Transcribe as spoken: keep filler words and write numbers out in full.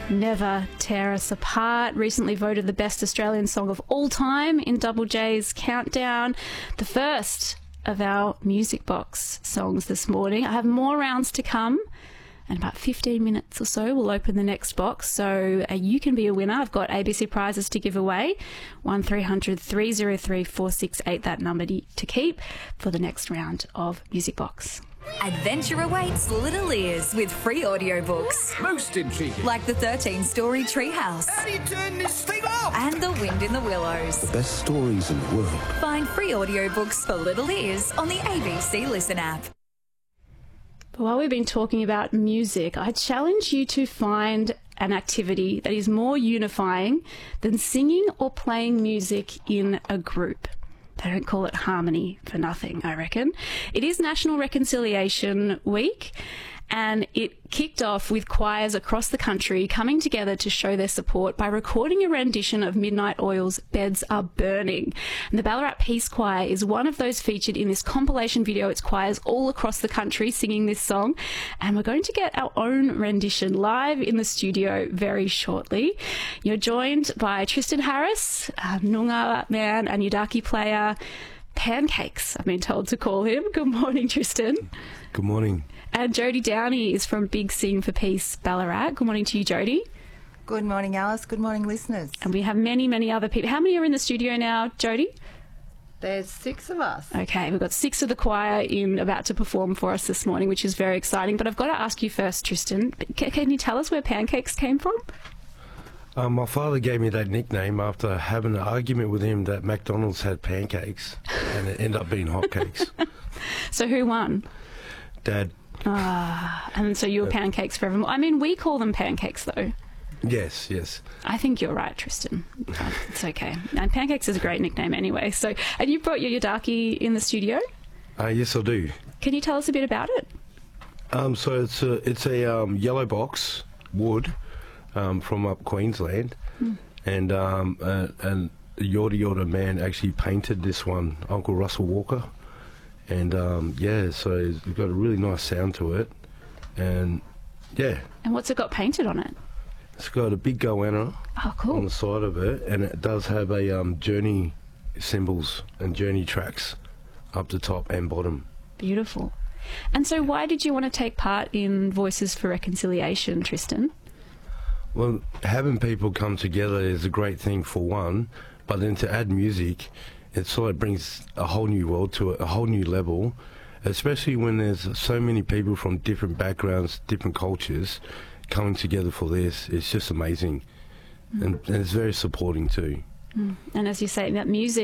Never Tear Us Apart, recently voted the best Australian song of all time in Double J's Countdown, the first of our Music Box songs this morning. I have more rounds to come. In about fifteen minutes or so, we'll open the next box. So uh, you can be a winner. I've got A B C prizes to give away. one three hundred three oh three four six eight, that number to, to keep for the next round of Music Box. Adventure awaits little ears with free audiobooks. Most intriguing. Like the thirteen-story Treehouse. How do you turn this thing off? And The Wind in the Willows. The best stories in the world. Find free audiobooks for little ears on the A B C Listen app. But while we've been talking about music, I challenge you to find an activity that is more unifying than singing or playing music in a group. They don't call it harmony for nothing, I reckon. It is National Reconciliation Week, and it kicked off with choirs across the country coming together to show their support by recording a rendition of Midnight Oil's Beds Are Burning. And the Ballarat Peace Choir is one of those featured in this compilation video. It's choirs all across the country singing this song, and we're going to get our own rendition live in the studio very shortly. You're joined by Tristan Harris, uh, Noongar man and Yidaki player, Pancakes, I've been told to call him. Good morning, Tristan. Good morning. And Jodie Downey is from Big Sing for Peace, Ballarat. Good morning to you, Jodie. Good morning, Alice. Good morning, listeners. And we have many, many other people. How many are in the studio now, Jodie? There's six of us. Okay, we've got six of the choir in about to perform for us this morning, which is very exciting. But I've got to ask you first, Tristan, can, can you tell us where Pancakes came from? Um, my father gave me that nickname after having an argument with him that McDonald's had pancakes and it ended up being hotcakes. So who won? Dad. Ah, and so you were Pancakes forevermore. I mean, we call them Pancakes, though. Yes, yes. I think you're right, Tristan. It's okay. And Pancakes is a great nickname anyway. So, and you brought your Yidaki in the studio? Uh, yes, I do. Can you tell us a bit about it? Um, so it's a, it's a um, yellow box, wood, um, from up Queensland. Mm. And, um, uh, and the Yorta Yorta man actually painted this one, Uncle Russell Walker. And, um, yeah, so it's got a really nice sound to it. And, yeah. And what's it got painted on it? It's got a big goanna oh, cool. on the side of it, and it does have a um, journey symbols and journey tracks up the top and bottom. Beautiful. And so why did you want to take part in Voices for Reconciliation, Tristan? Well, having people come together is a great thing for one, but then to add music, it sort of brings a whole new world to it, a whole new level, especially when there's so many people from different backgrounds, different cultures coming together for this. It's just amazing. Mm. And, and it's very supporting too. Mm. And as you say, that music